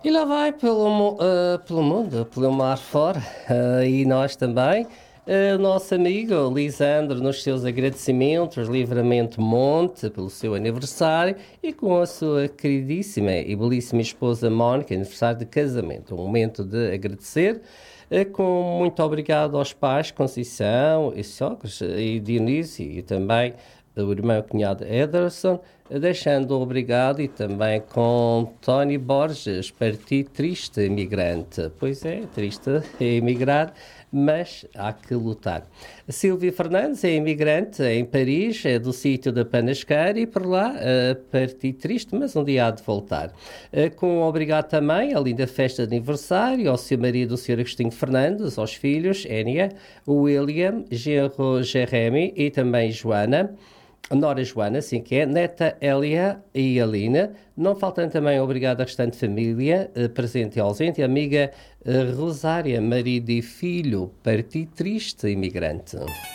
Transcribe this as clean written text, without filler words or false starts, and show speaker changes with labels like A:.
A: E lá vai pelo mundo, pelo mar fora, e nós também. O nosso amigo Lisandro, nos seus agradecimentos, Livramento Monte, pelo seu aniversário, e com a sua queridíssima e belíssima esposa Mónica, aniversário de casamento. Um momento de agradecer. Com muito obrigado aos pais, Conceição e sogros, e Dionísio, e também o irmão e cunhado Ederson, deixando obrigado e também com Tony Borges, Parti Triste Imigrante. Pois é, triste emigrar, mas há que lutar. Silvia Fernandes é imigrante em Paris, é do sítio da Panasqueira e por lá parti triste, mas um dia há de voltar. Com obrigado também à linda festa de aniversário, ao seu marido, o Sr. Agostinho Fernandes, aos filhos, Énia, William, genro Jeremy e também Joana. Nora Joana, assim que é, neta Elia e Alina, não faltando também obrigado à restante família, presente e ausente, e amiga Rosária, marido e filho, parti triste imigrante.